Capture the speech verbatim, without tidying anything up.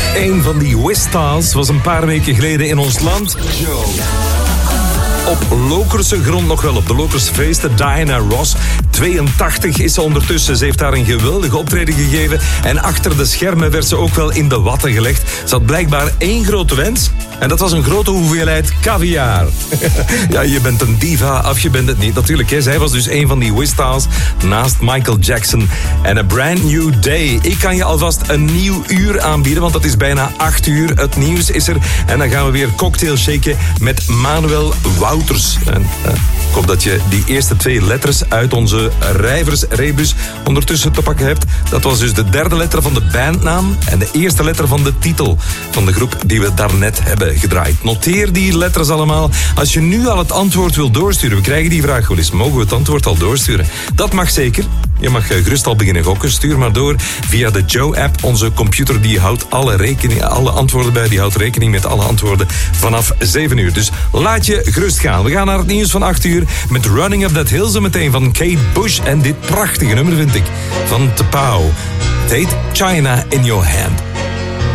Een van die Wistars was een paar weken geleden in ons land. Joe. Op Lokerse grond nog wel, op de Lokerse feesten. Diana Ross, tweeëntachtig is ze ondertussen. Ze heeft daar een geweldige optreden gegeven. En achter de schermen werd ze ook wel in de watten gelegd. Ze had blijkbaar één grote wens. En dat was een grote hoeveelheid caviar. Ja, je bent een diva of je bent het niet. Natuurlijk, hè. Zij was dus een van die Wistars naast Michael Jackson. En A Brand New Day. Ik kan je alvast een nieuw uur aanbieden, want dat is bijna acht uur. Het nieuws is er. En dan gaan we weer cocktail shaken met Manuel Wouters. En, uh, ik hoop dat je die eerste twee letters uit onze rijversrebus ondertussen te pakken hebt. Dat was dus de derde letter van de bandnaam en de eerste letter van de titel van de groep die we daarnet hebben gedraaid. Noteer die letters allemaal. Als je nu al het antwoord wil doorsturen, we krijgen die vraag wel eens, mogen we het antwoord al doorsturen? Dat mag zeker. Je mag gerust al beginnen gokken. Stuur maar door via de Joe-app. Onze computer die houdt alle, rekening, alle antwoorden bij. Die houdt rekening met alle antwoorden vanaf zeven uur. Dus laat je gerust gaan. We gaan naar het nieuws van acht uur met Running Up That Hill zo meteen van Kate Bush. En dit prachtige nummer vind ik van T'Pau. Het heet China in Your Hand.